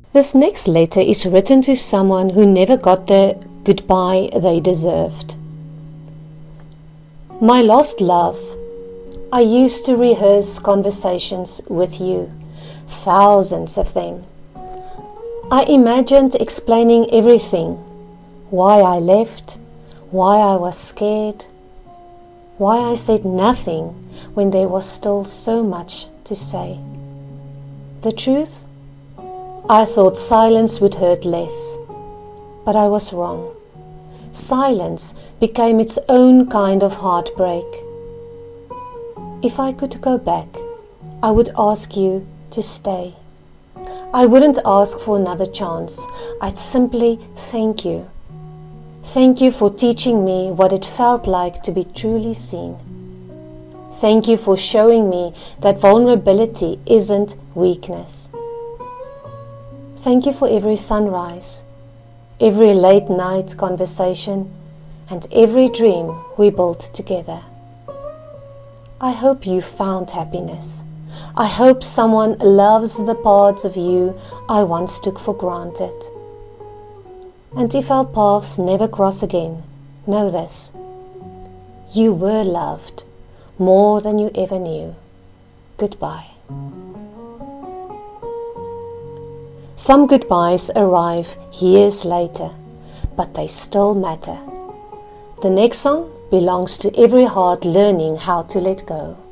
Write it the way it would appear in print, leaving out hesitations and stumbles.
This next letter is written to someone who never got the goodbye they deserved. My lost love, I used to rehearse conversations with you, thousands of them. I imagined explaining everything, why I left, why I was scared, why I said nothing when there was still so much to say. The truth? I thought silence would hurt less, but I was wrong. Silence became its own kind of heartbreak. If I could go back, I would ask you to stay. I wouldn't ask for another chance. I'd simply thank you. Thank you for teaching me what it felt like to be truly seen. Thank you for showing me that vulnerability isn't weakness. Thank you for every sunrise, every late night conversation, and every dream we built together. I hope you found happiness. I hope someone loves the parts of you I once took for granted. And if our paths never cross again, know this: you were loved more than you ever knew. Goodbye. Some goodbyes arrive years later, but they still matter. The next song belongs to every heart learning how to let go.